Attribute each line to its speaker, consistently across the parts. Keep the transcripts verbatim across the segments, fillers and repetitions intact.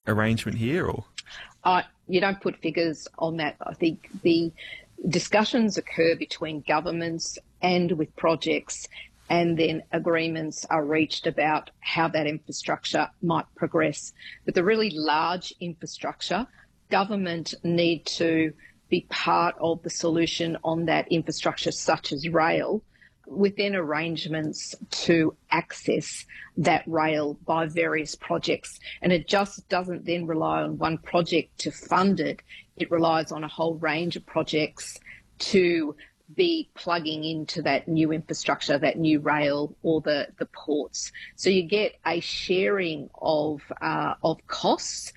Speaker 1: arrangement here, or?
Speaker 2: Uh, you don't put figures on that. I think the discussions occur between governments and with projects, and then agreements are reached about how that infrastructure might progress. But the really large infrastructure, government need to be part of the solution on that infrastructure, such as rail, within arrangements to access that rail by various projects. And it just doesn't then rely on one project to fund it. It relies on a whole range of projects to be plugging into that new infrastructure, that new rail or the, the ports. So you get a sharing of uh, of costs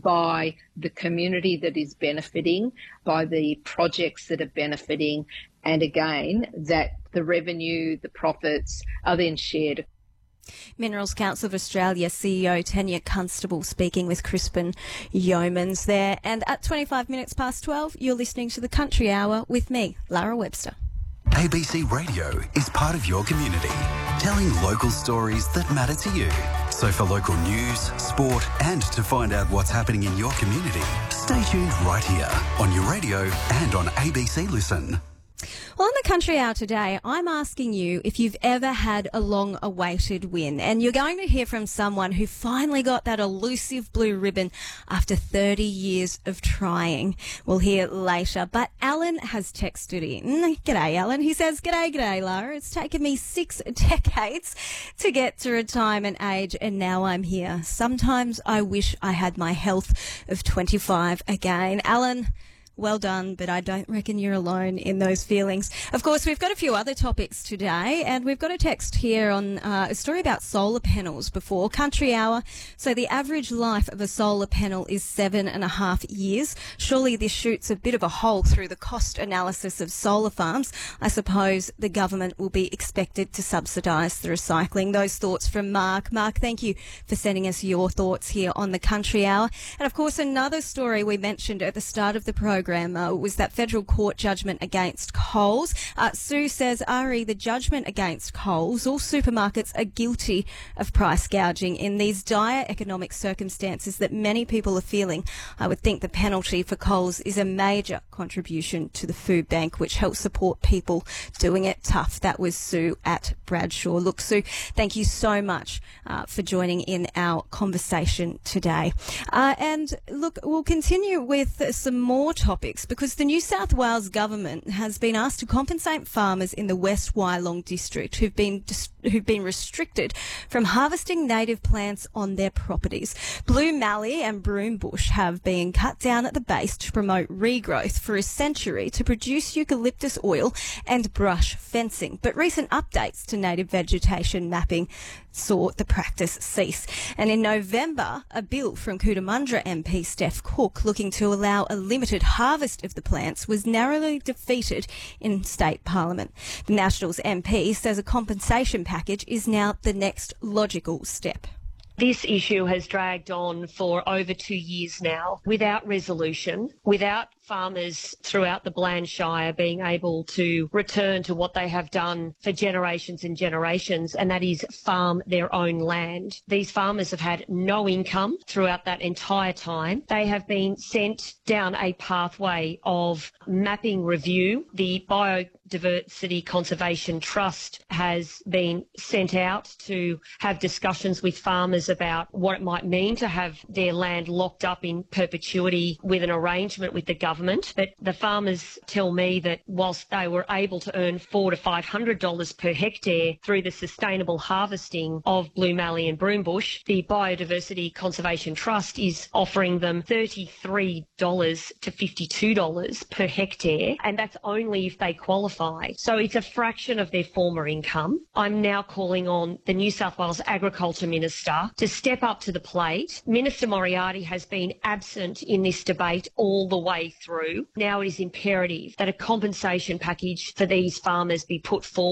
Speaker 2: by the community that is benefiting, by the projects that are benefiting, and again, that the revenue, the profits are then shared.
Speaker 3: Minerals Council of Australia C E O Tanya Constable speaking with Crispin Yeomans there. And at twenty-five minutes past twelve, you're listening to the Country Hour with me, Lara Webster.
Speaker 4: A B C Radio is part of your community, telling local stories that matter to you. So for local news, sport, and to find out what's happening in your community, stay tuned right here on your radio and on A B C Listen.
Speaker 3: Well, on the Country Hour today, I'm asking you if you've ever had a long-awaited win. And you're going to hear from someone who finally got that elusive blue ribbon after thirty years of trying. We'll hear later. But Alan has texted in. G'day, Alan. He says, G'day, g'day, Lara. It's taken me six decades to get to retirement age, and now I'm here. Sometimes I wish I had my health of twenty-five again. Alan, well done, but I don't reckon you're alone in those feelings. Of course, we've got a few other topics today, and we've got a text here on uh, a story about solar panels before Country Hour. So the average life of a solar panel is seven and a half years. Surely this shoots a bit of a hole through the cost analysis of solar farms. I suppose the government will be expected to subsidise the recycling. Those thoughts from Mark. Mark, thank you for sending us your thoughts here on the Country Hour. And of course, another story we mentioned at the start of the program Uh, was that federal court judgment against Coles. Uh, Sue says, Ari, the judgment against Coles, all supermarkets are guilty of price gouging in these dire economic circumstances that many people are feeling. I would think the penalty for Coles is a major contribution to the food bank, which helps support people doing it tough. That was Sue at Bradshaw. Look, Sue, thank you so much uh, for joining in our conversation today. Uh, and look, we'll continue with uh, some more topics. Topics because the New South Wales government has been asked to compensate farmers in the West Wyalong district who've been dis- who've been restricted from harvesting native plants on their properties. Blue mallee and broom bush have been cut down at the base to promote regrowth for a century to produce eucalyptus oil and brush fencing. But recent updates to native vegetation mapping saw the practice cease. And in November, a bill from Cootamundra M P Steph Cook looking to allow a limited harvest of the plants was narrowly defeated in state parliament. The Nationals M P says a compensation package is now the next logical step.
Speaker 5: This issue has dragged on for over two years now without resolution, without farmers throughout the Bland Shire being able to return to what they have done for generations and generations, and that is farm their own land. These farmers have had no income throughout that entire time. They have been sent down a pathway of mapping review. The Biodiversity Conservation Trust has been sent out to have discussions with farmers about what it might mean to have their land locked up in perpetuity with an arrangement with the government. But the farmers tell me that whilst they were able to earn four to five hundred dollars per hectare through the sustainable harvesting of blue mallee and broom bush, the Biodiversity Conservation Trust is offering them thirty-three dollars to fifty-two dollars per hectare, and that's only if they qualify. So it's a fraction of their former income. I'm now calling on the New South Wales Agriculture Minister to step up to the plate. Minister Moriarty has been absent in this debate all the way through. Now it is imperative that a compensation package for these farmers be put forward.